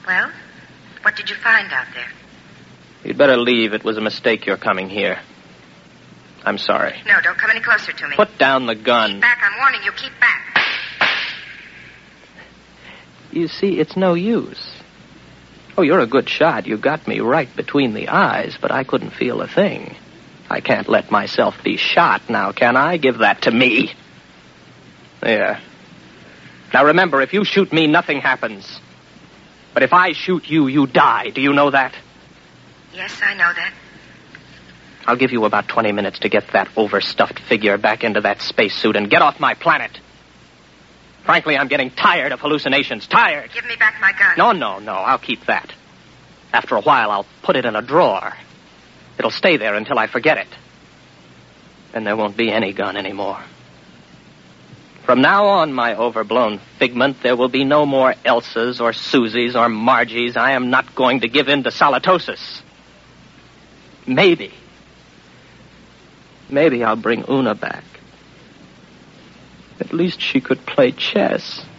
Well, what did you find out there? You'd better leave. It was a mistake your coming here. I'm sorry. No, don't come any closer to me. Put down the gun. Keep back. I'm warning you. Keep back. You see, it's no use. Oh, you're a good shot. You got me right between the eyes, but I couldn't feel a thing. I can't let myself be shot now, can I? Give that to me. There. Now remember, if you shoot me, nothing happens. But if I shoot you, you die. Do you know that? Yes, I know that. I'll give you about 20 minutes to get that overstuffed figure back into that spacesuit and get off my planet. Frankly, I'm getting tired of hallucinations. Tired. Give me back my gun. No. I'll keep that. After a while, I'll put it in a drawer. It'll stay there until I forget it. Then there won't be any gun anymore. From now on, my overblown figment, there will be no more Elsas or Susies or Margies. I am not going to give in to solitosis. Maybe I'll bring Una back. At least she could play chess.